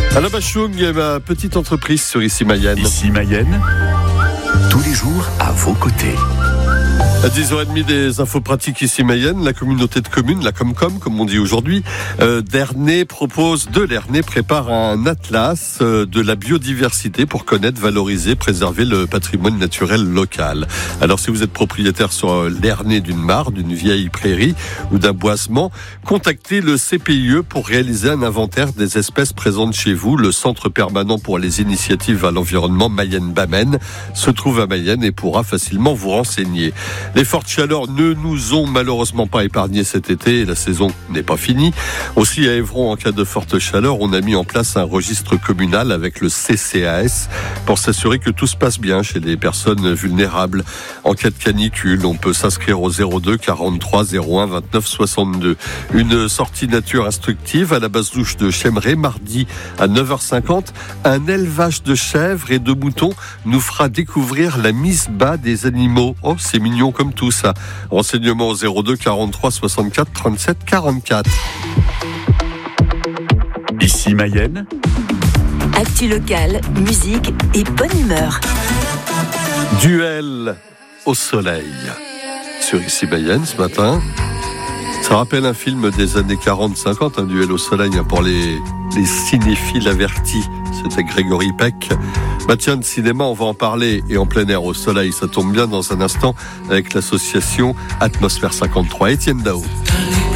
Alain Bachung est ma petite entreprise sur Ici Mayenne. Ici Mayenne, tous les jours à vos côtés. À 10h30 des infos pratiques Ici Mayenne, la communauté de communes, la Comcom, comme on dit aujourd'hui, d'Ernée prépare un atlas de la biodiversité pour connaître, valoriser, préserver le patrimoine naturel local. Alors si vous êtes propriétaire sur l'Ernée d'une mare, d'une vieille prairie ou d'un boisement, contactez le CPIE pour réaliser un inventaire des espèces présentes chez vous. Le Centre permanent pour les initiatives à l'environnement Mayenne-Bamène se trouve à Mayenne et pourra facilement vous renseigner. Les fortes chaleurs ne nous ont malheureusement pas épargnés cet été et la saison n'est pas finie. Aussi à Évron, en cas de forte chaleur, on a mis en place un registre communal avec le CCAS pour s'assurer que tout se passe bien chez les personnes vulnérables. En cas de canicule, on peut s'inscrire au 02 43 01 29 62. Une sortie nature instructive à la base douche de Chemray mardi à 9h50. Un élevage de chèvres et de moutons nous fera découvrir la mise bas des animaux. Oh, c'est mignon comme tout ça. Renseignements au 02 43 64 37 44. Ici Mayenne, actu locale, musique et bonne humeur. Duel au soleil sur Ici Mayenne ce matin. Ça rappelle un film des années 40-50, un duel au soleil pour les cinéphiles avertis. C'était Grégory Peck. Tiens, de cinéma, on va en parler. Et en plein air au soleil, ça tombe bien dans un instant avec l'association Atmosphère 53. Étienne Dao.